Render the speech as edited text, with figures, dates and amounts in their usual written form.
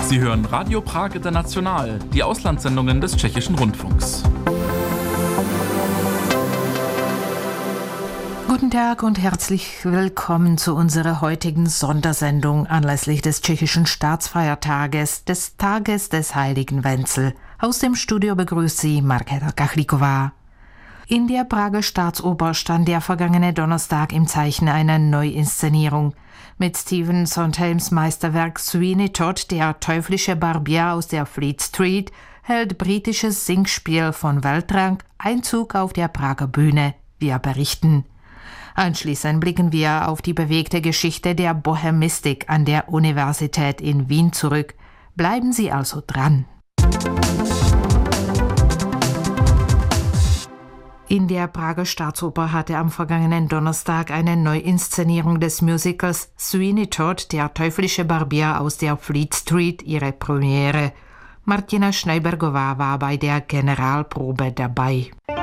Sie hören Radio Prag International, die Auslandssendungen des Tschechischen Rundfunks. Guten Tag und herzlich willkommen zu unserer heutigen Sondersendung anlässlich des tschechischen Staatsfeiertages, des Tages des Heiligen Wenzel. Aus dem Studio begrüßt Sie Markéta Kachlíková. In der Prager Staatsoper stand der vergangene Donnerstag im Zeichen einer Neuinszenierung. Mit Stephen Sondheims Meisterwerk Sweeney Todd, der teuflische Barbier aus der Fleet Street, hält britisches Singspiel von Weltrang Einzug auf der Prager Bühne. Wir berichten. Anschließend blicken wir auf die bewegte Geschichte der Bohemistik an der Universität in Wien zurück. Bleiben Sie also dran. In der Prager Staatsoper hatte am vergangenen Donnerstag eine Neuinszenierung des Musicals Sweeney Todd, der teuflische Barbier aus der Fleet Street, ihre Premiere. Martina Schneibergová war bei der Generalprobe dabei.